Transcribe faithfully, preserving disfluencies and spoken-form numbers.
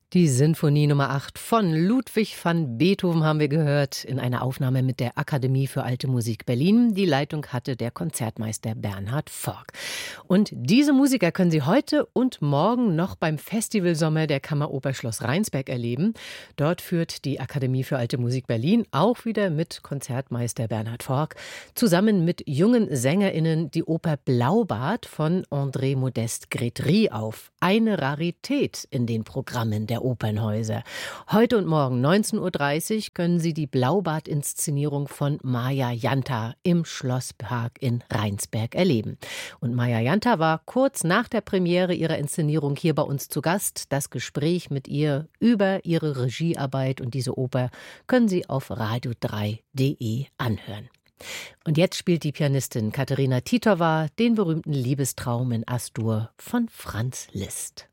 Die Sinfonie Nummer acht von Ludwig van Beethoven haben wir gehört in einer Aufnahme mit der Akademie für Alte Musik Berlin. Die Leitung hatte der Konzertmeister Bernhard Forck. Und diese Musiker können Sie heute und morgen noch beim Festivalsommer der Kammeroper Schloss Rheinsberg erleben. Dort führt die Akademie für Alte Musik Berlin auch wieder mit Konzertmeister Bernhard Forck zusammen mit jungen SängerInnen die Oper Blaubart von André Modeste Grétry auf. Eine Rarität in den Programmen der Opernhäuser. Heute und morgen neunzehn Uhr dreißig können Sie die Blaubart-Inszenierung von Maja Janta im Schlosspark in Rheinsberg erleben. Und Maja Janta war kurz nach der Premiere ihrer Inszenierung hier bei uns zu Gast. Das Gespräch mit ihr über ihre Regiearbeit und diese Oper können Sie auf radio drei punkt de anhören. Und jetzt spielt die Pianistin Katerina Titova den berühmten Liebestraum in As-Dur von Franz Liszt.